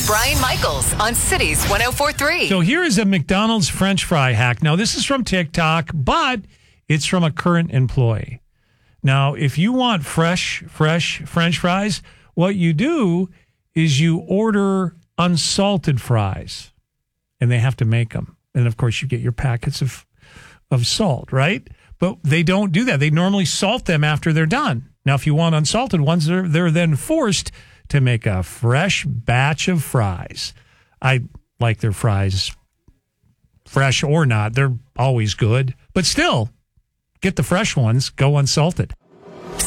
Brian Michaels on Cities 104.3. So here is a McDonald's French fry hack. Now, this is from TikTok, but it's from a current employee. Now, if you want fresh French fries, what you do is you order unsalted fries, and they have to make them. And, of course, you get your packets of salt, right? But they don't do that. They normally salt them after they're done. Now, if you want unsalted ones, they're then forced to make a fresh batch of fries. I like their fries, fresh or not. They're always good. But still, get the fresh ones, go unsalted.